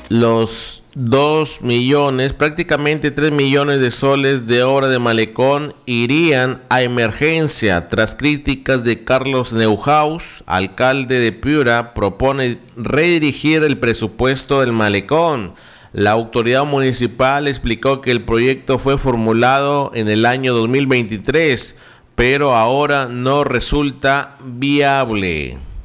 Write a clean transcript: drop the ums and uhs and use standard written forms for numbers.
Los 2 millones, prácticamente 3 millones de soles de obra de malecón irían a emergencia tras críticas de Carlos Neuhaus, alcalde de Piura, propone redirigir el presupuesto del malecón. La autoridad municipal explicó que el proyecto fue formulado en el año 2023, pero ahora no resulta viable.